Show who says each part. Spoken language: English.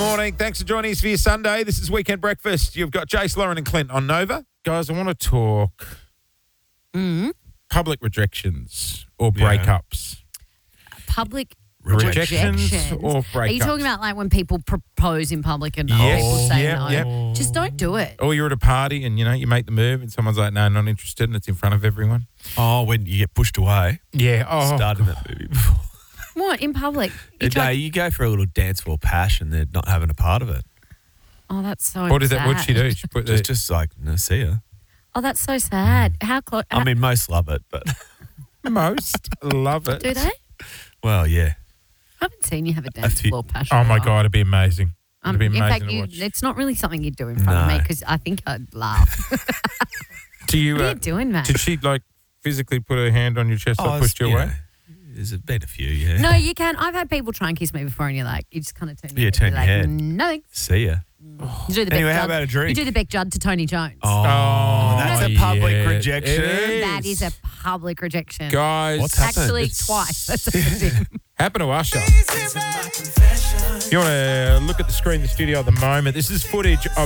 Speaker 1: morning. Thanks for joining us for your Sunday. This is Weekend Breakfast. You've got Jace, Lauren and Clint on Nova. Guys, I want to talk public rejections or breakups.
Speaker 2: Public
Speaker 1: Rejections or breakups.
Speaker 2: Are you talking about like when people propose in public and
Speaker 1: Yes.
Speaker 2: people say
Speaker 1: Yep,
Speaker 2: no?
Speaker 1: yep.
Speaker 2: Just don't do it.
Speaker 1: Or you're at a party and, you make the move and someone's like, no, not interested, and it's in front of everyone.
Speaker 3: Oh, when you get pushed away.
Speaker 1: Yeah. Oh,
Speaker 3: Started that movie before.
Speaker 2: What, in public?
Speaker 3: You go for a little dance for passion. They're not having a part of it.
Speaker 2: Oh, that's so
Speaker 1: What'd
Speaker 2: sad.
Speaker 1: she do? She put
Speaker 3: Just like, no, see ya.
Speaker 2: Oh, that's so sad. How close?
Speaker 3: I mean, most love it, but
Speaker 1: most love it.
Speaker 2: do they?
Speaker 3: well, yeah.
Speaker 2: I haven't seen you have a dance floor passion.
Speaker 1: Oh, my God, it'd be amazing. It'd be
Speaker 2: in
Speaker 1: amazing
Speaker 2: fact,
Speaker 1: to watch.
Speaker 2: it's not really something you'd do in front of me
Speaker 3: No.
Speaker 2: because I think I'd laugh.
Speaker 1: Do you,
Speaker 2: What are you doing, man?
Speaker 1: Did she, physically put her hand on your chest or pushed you away?
Speaker 3: There's been a few, yeah.
Speaker 2: No, you can. I've had people try and kiss me before and you're like, you just kind of turn your head.
Speaker 3: turn
Speaker 2: You're
Speaker 3: your
Speaker 2: like,
Speaker 3: head.
Speaker 2: No thanks.
Speaker 3: See ya.
Speaker 2: You do the
Speaker 3: Anyway,
Speaker 2: Beck
Speaker 3: how
Speaker 2: Judd.
Speaker 3: about a drink?
Speaker 2: You do the Beck Judd to Tony Jones.
Speaker 3: Oh, that's a public
Speaker 1: yeah,
Speaker 3: rejection.
Speaker 1: it is.
Speaker 2: That is a public rejection.
Speaker 1: Guys,
Speaker 3: What's happened?
Speaker 2: Actually, twice. That's a thing.
Speaker 1: happened to Usher. You want to look at the screen in the studio at the moment. This is footage of